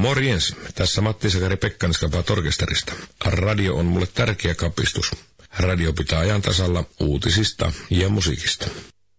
Morjens, tässä Matti Sakari Pekkanis-Kapaat orkesterista. Radio on mulle tärkeä kapistus. Radio pitää ajan tasalla uutisista ja musiikista.